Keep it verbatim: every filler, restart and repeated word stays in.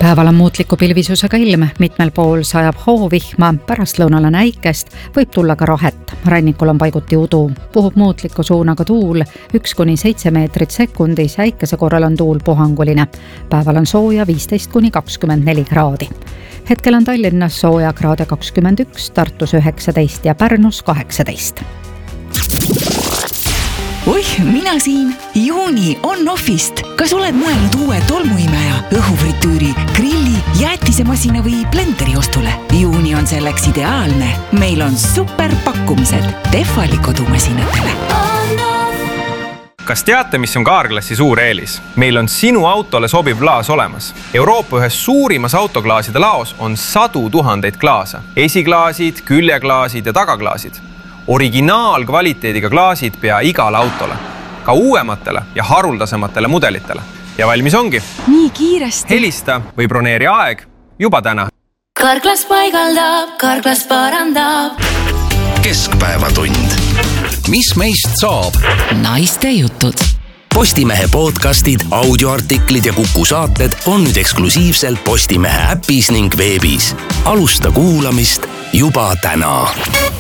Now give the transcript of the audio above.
Päeval on muutliku pilvisusega ilm, mitmel pool sajab hoovihma, pärastlõunal on äikest, võib tulla ka rahet. Rannikul on paiguti udu, puhub muutliku suunaga tuul, üks kuni seitse meetrit sekundis, äikese korral on tuul puhanguline. Päeval on sooja viisteist kuni kakskümmend neli kraadi. Hetkel on Tallinnas sooja kraade kakskümmend üks, Tartus üheksateist ja Pärnus kaheksateist. Oih, mina siin. Juuni on Offist. Kas oled mõelnud uue tolmuimeja, õhufritüüri, grilli, jäätisemasina või blenderi ostule? Juuni on selleks ideaalne. Meil on super pakkumised Tehvali kodumasinatele. Kas teate, mis on Carglassi suur eelis? Meil on sinu autole sobiv klaas olemas. Euroopa ühes suurimas autoklaaside laos on sadu tuhandeid klaasa. Esiklaasid, küljeklaasid ja tagaklaasid. Originaalkvaliteediga klaasid pea igale autole, ka uuematele ja haruldasematele mudelitele. Ja valmis ongi. Nii kiiresti. Helista või broneeri aeg juba täna. Carglass paigaldab, Carglass parandab. Keskpäevatund. Mis meist saab? Naiste jutud. Postimehe podcastid, audioartiklid ja Kuku saated on nüüd eksklusiivselt Postimehe äpis ning veebis. Alusta kuulamist juba täna.